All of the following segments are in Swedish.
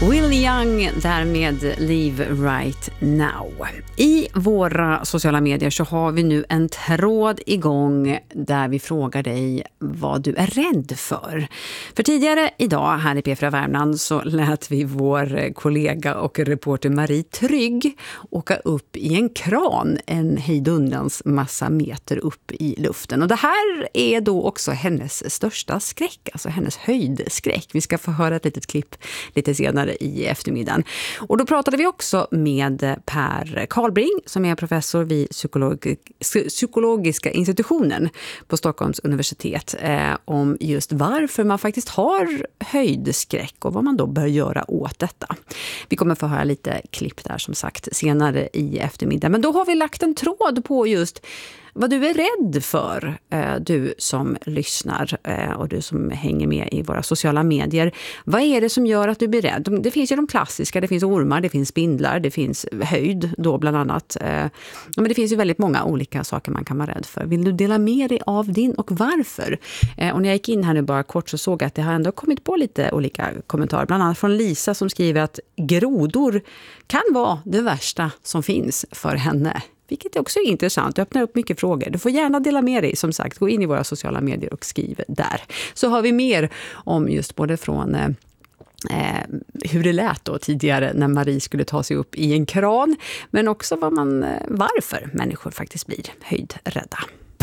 Will Young där med Live Right Now. I våra sociala medier så har vi nu en tråd igång där vi frågar dig vad du är rädd för. För tidigare idag här i P4 Värmland så lät vi vår kollega och reporter Marie Trygg åka upp i en kran en hejdundans massa meter upp i luften. Och det här är då också hennes största skräck, alltså hennes höjdskräck. Vi ska få höra ett litet klipp lite senare i eftermiddagen. Och då pratade vi också med Per Karlbring som är professor vid psykologiska institutionen på Stockholms universitet om just varför man faktiskt har höjdskräck och vad man då bör göra åt detta. Vi kommer få höra lite klipp där som sagt senare i eftermiddag. Men då har vi lagt en tråd på just vad du är rädd för, du som lyssnar och du som hänger med i våra sociala medier. Vad är det som gör att du blir rädd? Det finns ju de klassiska, det finns ormar, det finns spindlar, det finns höjd då bland annat. Men det finns ju väldigt många olika saker man kan vara rädd för. Vill du dela med dig av din och varför? Och när jag gick in här nu bara kort så såg jag att det har ändå kommit på lite olika kommentarer. Bland annat från Lisa som skriver att grodor kan vara det värsta som finns för henne. Vilket också är intressant. Det öppnar upp mycket frågor. Du får gärna dela med dig. Som sagt, gå in i våra sociala medier och skriv där. Så har vi mer om just både från hur det lät då tidigare när Marie skulle ta sig upp i en kran. Men också varför människor faktiskt blir höjdrädda.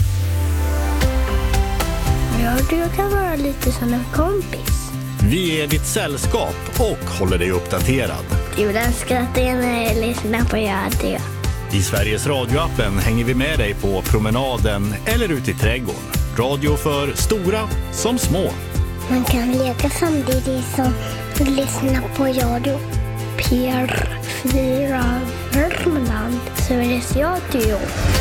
Ja, du kan vara lite som en kompis. Vi är ditt sällskap och håller dig uppdaterad. Du älskar att jag lyssnar på radio. I Sveriges radioappen hänger vi med dig på promenaden eller ut i trädgården. Radio för stora som små. Man kan leka samtidigt som lyssna på radio. P4 Värmland, Sveriges Radio.